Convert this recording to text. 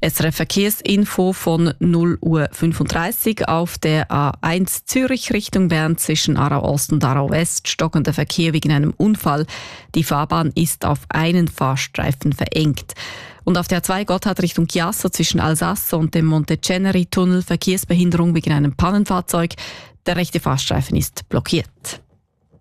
SRF Verkehrsinfo von 0:35 Uhr auf der A1 Zürich Richtung Bern zwischen Aarau Ost und Aarau West stockender Verkehr wegen einem Unfall. Die Fahrbahn ist auf einen Fahrstreifen verengt. Und auf der A2 Gotthard Richtung Chiasso zwischen Alsace und dem Monte-Ceneri-Tunnel Verkehrsbehinderung wegen einem Pannenfahrzeug. Der rechte Fahrstreifen ist blockiert.